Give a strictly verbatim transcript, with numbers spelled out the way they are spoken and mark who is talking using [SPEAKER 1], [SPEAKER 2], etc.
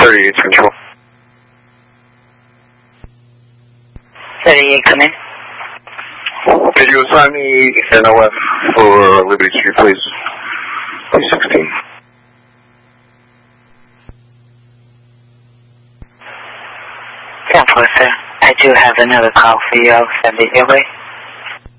[SPEAKER 1] thirty-eight Central.
[SPEAKER 2] thirty-eight, come in.
[SPEAKER 1] Could you assign me N O F for Liberty Street, please? three sixteen.
[SPEAKER 2] ten four, sir. I do have another call for you. I'll send it your way.